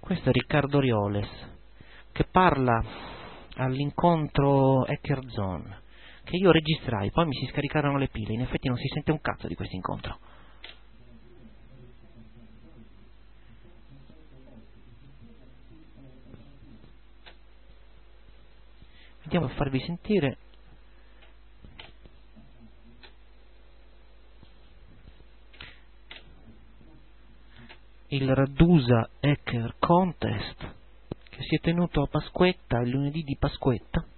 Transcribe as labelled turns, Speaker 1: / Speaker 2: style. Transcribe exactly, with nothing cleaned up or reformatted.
Speaker 1: Questo è Riccardo Rioles, che parla all'incontro Hackerzone, che io registrai, poi mi si scaricarono le pile, in effetti non si sente un cazzo di questo incontro. Andiamo a farvi sentire il Radusa Hacker Contest che si è tenuto a Pasquetta, il lunedì di Pasquetta,